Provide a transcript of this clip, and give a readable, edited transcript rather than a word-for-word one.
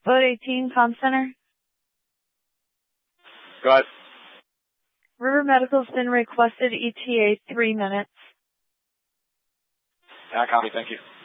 Code 18, comm center. Go ahead. River Medical's been requested ETA 3 minutes. Yeah, copy. Thank you.